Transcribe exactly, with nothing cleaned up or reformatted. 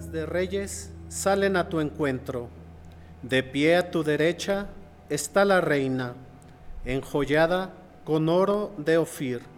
filas de reyes salen a tu encuentro. De pie a tu derecha está la reina, enjollada con oro de Ofir.